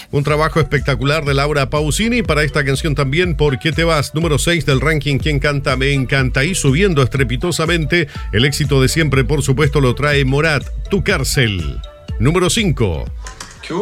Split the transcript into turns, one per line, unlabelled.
Un trabajo espectacular de Laura Pausini. Para esta canción también, ¿Por qué te vas? Número 6 del ranking ¿Quién canta? Me encanta. Y subiendo estrepitosamente, el éxito de siempre, por supuesto, lo trae Morat, Tu cárcel. Número 5.